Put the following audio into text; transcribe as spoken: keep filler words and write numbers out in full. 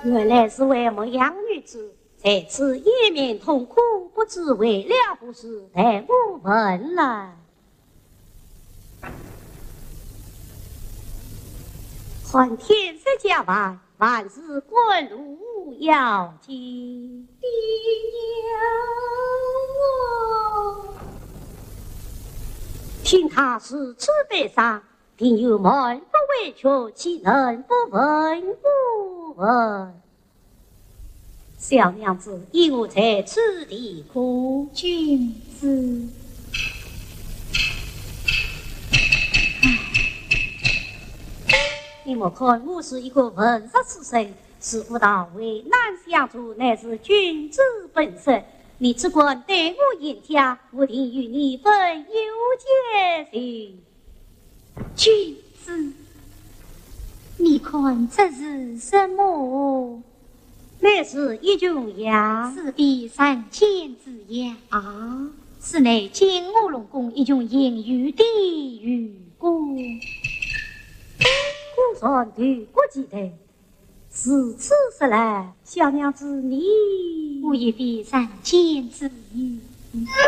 原来是为某养女子，在此夜面痛苦，不知为了不是，待我问来。还天色将晚，万事滚路要紧。 爹娘啊， 听他是此悲伤，定有满不委屈，岂能不问不问？小娘子，以我在此地哭， 君子。 你莫看我是一个文弱书生，似乎到为难相助，乃是君子本色。你只管对我言下，我定与你分忧解心。 君子，你看这是什么？ 乃是一种药， 是比三千之药啊！ 是乃金乌龙宫一种隐喻的玉骨。 孤山对不记得，是此时来，小娘子你， 我也比三千之语。